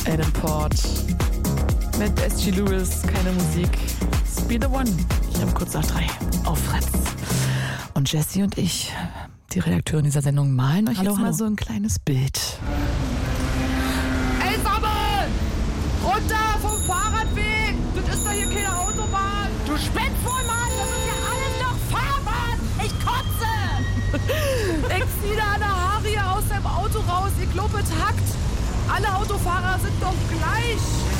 Alan Port mit SG Lewis, keine Musik. Be the One, hier um kurz nach 3 auf Fritz. Und Jessie und ich, die Redakteurin dieser Sendung, malen euch jetzt mal so ein kleines Bild. Ey, Sammel! Runter vom Fahrradweg! Das ist doch hier keine Autobahn! Du spinnst wohl, Mann! Das ist ja alles noch Fahrbahn! Ich kotze! Ich zieh da eine Haare aus deinem Auto raus, ihr Kluppe Takt! Alle Autofahrer sind doch gleich!